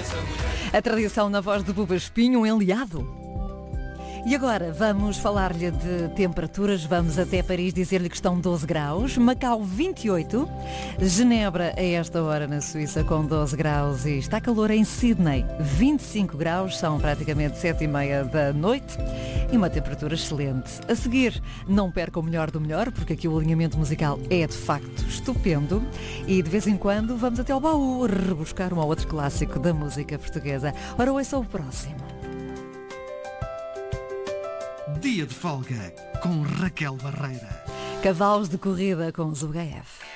A tradição na voz de Buba Espinho, um enleado. E agora vamos falar-lhe de temperaturas. Vamos até Paris dizer-lhe que estão 12 graus, Macau 28, Genebra a esta hora na Suíça com 12 graus e está calor em Sydney, 25 graus, são praticamente 7h30 da noite e uma temperatura excelente. A seguir, não perca o melhor do melhor, porque aqui o alinhamento musical é de facto estupendo e de vez em quando vamos até ao baú rebuscar um ou outro clássico da música portuguesa. Ora, ouça o próximo. Dia de folga com Raquel Barreira. Cavalos de corrida com Zugf.